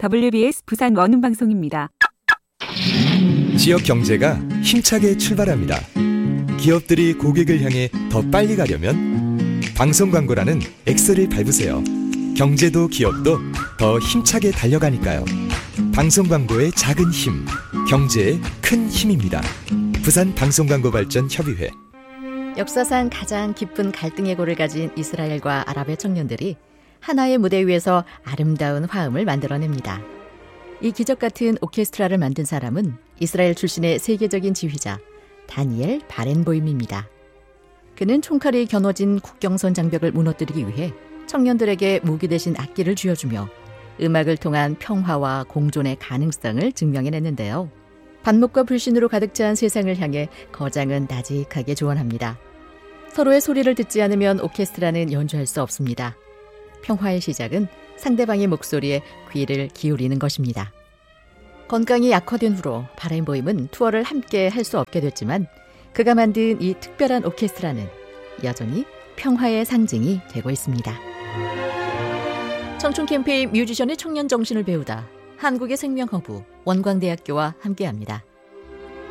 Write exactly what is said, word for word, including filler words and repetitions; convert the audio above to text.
더블유비에스 부산 원음방송입니다. 지역 경제가 힘차게 출발합니다. 기업들이 고객을 향해 더 빨리 가려면 방송 광고라는 엑셀을 밟으세요. 경제도 기업도 더 힘차게 달려가니까요. 방송 광고의 작은 힘, 경제의 큰 힘입니다. 부산 방송광고발전협의회. 역사상 가장 깊은 갈등의 골을 가진 이스라엘과 아랍의 청년들이 하나의 무대 위에서 아름다운 화음을 만들어냅니다. 이 기적 같은 오케스트라를 만든 사람은 이스라엘 출신의 세계적인 지휘자 다니엘 바렌보임입니다. 그는 총칼이 겨눠진 국경선 장벽을 무너뜨리기 위해 청년들에게 무기 대신 악기를 쥐어주며 음악을 통한 평화와 공존의 가능성을 증명해냈는데요. 반목과 불신으로 가득 찬 세상을 향해 거장은 나직하게 조언합니다. 서로의 소리를 듣지 않으면 오케스트라는 연주할 수 없습니다. 평화의 시작은 상대방의 목소리에 귀를 기울이는 것입니다. 건강이 약화된 후로 바렌보임은 투어를 함께 할 수 없게 됐지만 그가 만든 이 특별한 오케스트라는 여전히 평화의 상징이 되고 있습니다. 청춘 캠페인 뮤지션의 청년 정신을 배우다 한국의 생명허브 원광대학교와 함께합니다.